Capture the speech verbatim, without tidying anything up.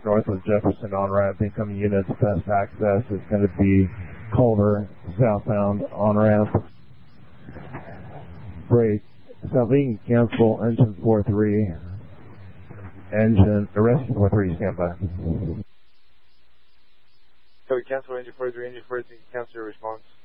north of Jefferson on ramp. Incoming units, best access is going to be Culver, southbound on ramp. Break. Salvine, cancel engine four three. Engine, the rescue four three, stand by. So we cancel engine four three, engine four three, cancel your response.